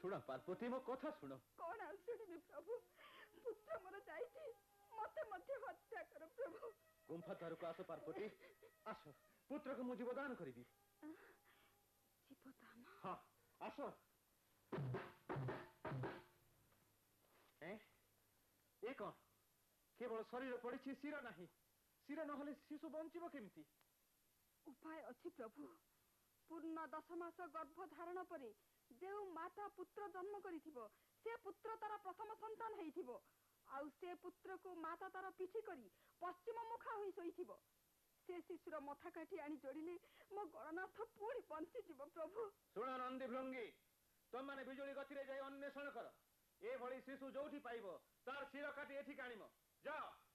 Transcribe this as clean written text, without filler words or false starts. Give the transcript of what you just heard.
शुण पार्वती मो कथा शुण कौन आ शुणिबि प्रभु पुत्र मोर जाइछि मते मध्य हत्या कर प्रभु गुंफा द्वार को आस पार्वती आस पुत्र को मु जीवदान करी जीवदान हाँ आस ए कौन केवल शरीर पड़ी शिर नहीं शिर ना शिशु बंचब केमती उपाय अच्छी प्रभु पूर्ण 10 मास गर्भ धारण पर जो माता पुत्र जन्म करिथिबो से पुत्र तार प्रथम संतान हेइथिबो आउ से पुत्र को माता तार पिठी करी पश्चिम मुखा होई सोइथिबो से शिशुर मथा काठी आनी जोड़िले मो गणनाथ पूरी बंची जीव प्रभु सुन नंदी भृंगी तुम माने बिजुली गति रे जाई अन्वेषण कर ए भली शिशु जोठी पाइबो तार शिर काटी एठी काणीमो जाओ